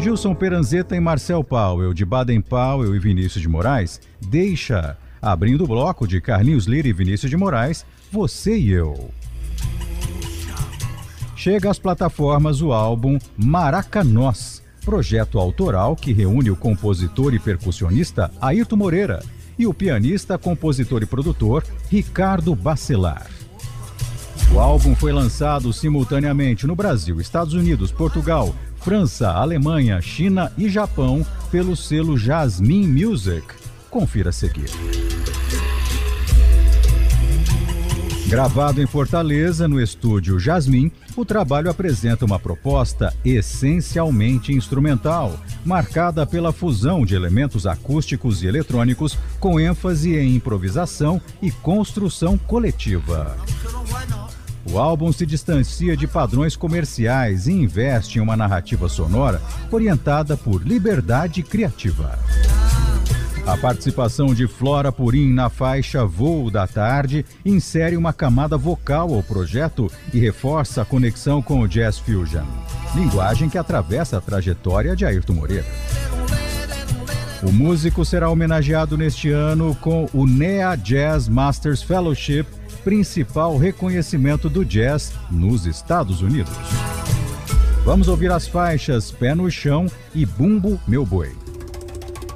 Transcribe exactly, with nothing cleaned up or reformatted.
Gilson Peranzeta e Marcel Powell, de Baden Powell e Vinícius de Moraes, Deixa. Abrindo o bloco de Carlinhos Lira e Vinícius de Moraes, Você e Eu. Chega às plataformas o álbum Maracanós, projeto autoral que reúne o compositor e percussionista Ayrton Moreira e o pianista, compositor e produtor Ricardo Bacelar. O álbum foi lançado simultaneamente no Brasil, Estados Unidos, Portugal, França, Alemanha, China e Japão pelo selo Jasmine Music. Confira a seguir. Gravado em Fortaleza, no estúdio Jasmine, o trabalho apresenta uma proposta essencialmente instrumental, marcada pela fusão de elementos acústicos e eletrônicos, com ênfase em improvisação e construção coletiva. O álbum se distancia de padrões comerciais e investe em uma narrativa sonora orientada por liberdade criativa. A participação de Flora Purim na faixa Voo da Tarde insere uma camada vocal ao projeto e reforça a conexão com o Jazz Fusion, linguagem que atravessa a trajetória de Ayrton Moreira. O músico será homenageado neste ano com o N E A Jazz Masters Fellowship, principal reconhecimento do jazz nos Estados Unidos. Vamos ouvir as faixas Pé no Chão e Bumbo Meu Boi.